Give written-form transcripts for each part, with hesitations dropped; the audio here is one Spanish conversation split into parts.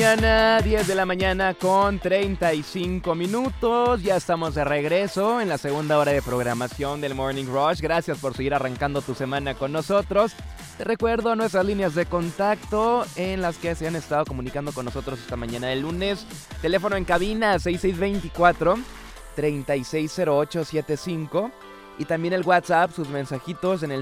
mañana, 10 de la mañana con 35 minutos. Ya estamos de regreso en la segunda hora de programación del Morning Rush. Gracias por seguir arrancando tu semana con nosotros. Te recuerdo nuestras líneas de contacto en las que se han estado comunicando con nosotros esta mañana de lunes. Teléfono en cabina 6624-360875. Y también el WhatsApp, sus mensajitos en el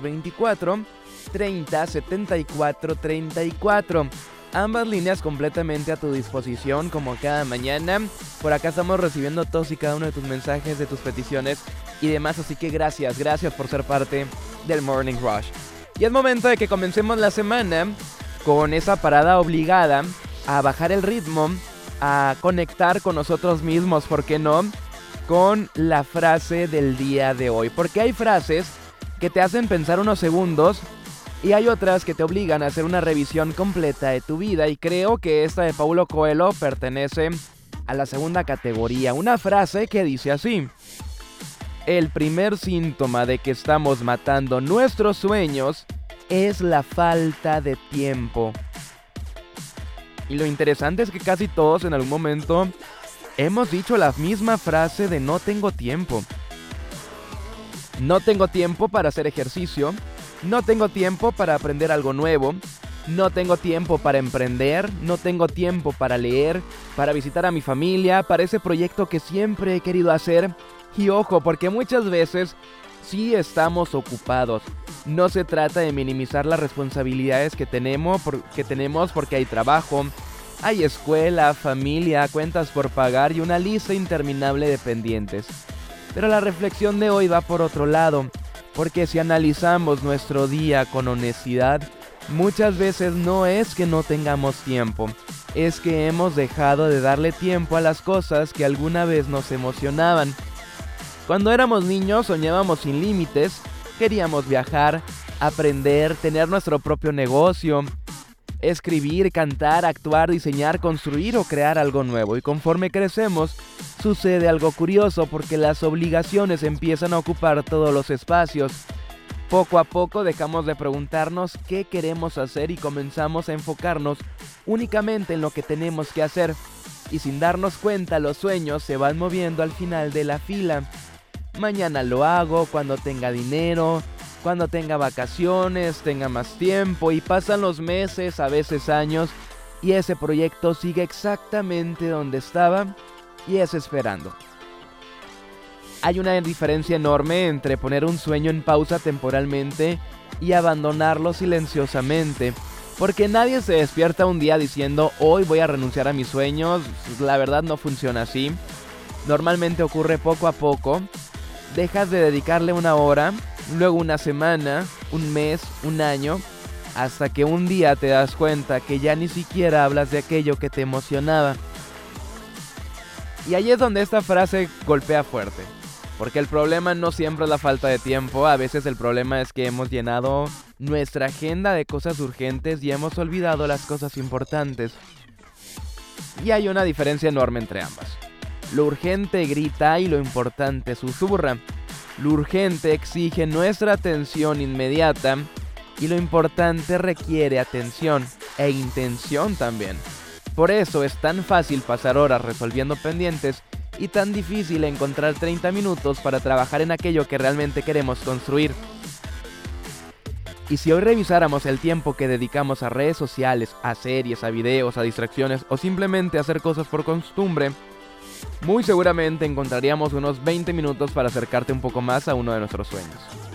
6624-307434. Ambas líneas completamente a tu disposición como cada mañana. Por acá estamos recibiendo todos y cada uno de tus mensajes, de tus peticiones y demás. Así que gracias por ser parte del Morning Rush. Y es momento de que comencemos la semana con esa parada obligada a bajar el ritmo, a conectar con nosotros mismos, ¿por qué no? Con la frase del día de hoy. Porque hay frases que te hacen pensar unos segundos y hay otras que te obligan a hacer una revisión completa de tu vida. Y creo que esta de Paulo Coelho pertenece a la segunda categoría. Una frase que dice así: el primer síntoma de que estamos matando nuestros sueños es la falta de tiempo. Y lo interesante es que casi todos en algún momento hemos dicho la misma frase de no tengo tiempo. No tengo tiempo para hacer ejercicio. No tengo tiempo para aprender algo nuevo. No tengo tiempo para emprender. No tengo tiempo para leer, para visitar a mi familia, para ese proyecto que siempre he querido hacer. Y ojo, porque muchas veces sí estamos ocupados. No se trata de minimizar las responsabilidades que tenemos porque hay trabajo, hay escuela, familia, cuentas por pagar y una lista interminable de pendientes. Pero la reflexión de hoy va por otro lado, porque si analizamos nuestro día con honestidad, muchas veces no es que no tengamos tiempo, es que hemos dejado de darle tiempo a las cosas que alguna vez nos emocionaban. Cuando éramos niños soñábamos sin límites, queríamos viajar, aprender, tener nuestro propio negocio, escribir, cantar, actuar, diseñar, construir o crear algo nuevo. Y conforme crecemos, sucede algo curioso porque las obligaciones empiezan a ocupar todos los espacios. Poco a poco dejamos de preguntarnos qué queremos hacer y comenzamos a enfocarnos únicamente en lo que tenemos que hacer. Y sin darnos cuenta, los sueños se van moviendo al final de la fila. Mañana lo hago, cuando tenga dinero, cuando tenga vacaciones, tenga más tiempo, y pasan los meses, a veces años, y ese proyecto sigue exactamente donde estaba y es esperando. Hay una diferencia enorme entre poner un sueño en pausa temporalmente y abandonarlo silenciosamente, porque nadie se despierta un día diciendo hoy voy a renunciar a mis sueños. La verdad no funciona así. Normalmente ocurre poco a poco. Dejas de dedicarle una hora, luego una semana, un mes, un año, hasta que un día te das cuenta que ya ni siquiera hablas de aquello que te emocionaba. Y ahí es donde esta frase golpea fuerte, porque el problema no siempre es la falta de tiempo. A veces el problema es que hemos llenado nuestra agenda de cosas urgentes y hemos olvidado las cosas importantes. Y hay una diferencia enorme entre ambas. Lo urgente grita y lo importante susurra. Lo urgente exige nuestra atención inmediata y lo importante requiere atención e intención también. Por eso es tan fácil pasar horas resolviendo pendientes y tan difícil encontrar 30 minutos para trabajar en aquello que realmente queremos construir. Y si hoy revisáramos el tiempo que dedicamos a redes sociales, a series, a videos, a distracciones o simplemente a hacer cosas por costumbre, muy seguramente encontraríamos unos 20 minutos para acercarte un poco más a uno de nuestros sueños.